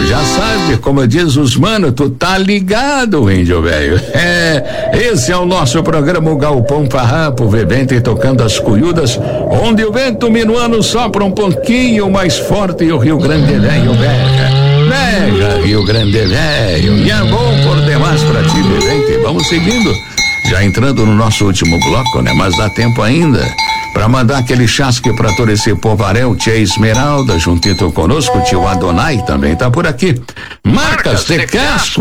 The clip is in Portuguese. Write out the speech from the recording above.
já sabe, como diz os mano, tu tá ligado, índio velho. Esse é o nosso programa, o Galpão Farrapo, bebendo e tocando as cuiudas, onde o vento minuano sopra um pouquinho mais forte e o Rio Grande Velho pega, Rio Grande Velho, e é bom por demais pra ti, bebente. Vamos seguindo, já entrando no nosso último bloco, né? Mas dá tempo ainda pra mandar aquele chasque pra todo esse povaréu, tia Esmeralda, juntito conosco, tio Adonai também tá por aqui. Marcas de Casco.